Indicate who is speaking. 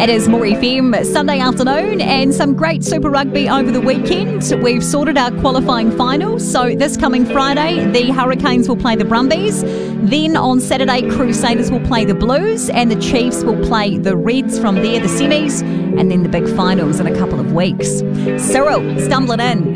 Speaker 1: It is More FM Sunday afternoon and some great Super Rugby over the weekend. We've sorted our qualifying finals. So this coming Friday, the Hurricanes will play the Brumbies. Then on Saturday, Crusaders will play the Blues and the Chiefs will play the Reds from there, the semis, and then the big finals in a couple of weeks. Cyril, stumbling in.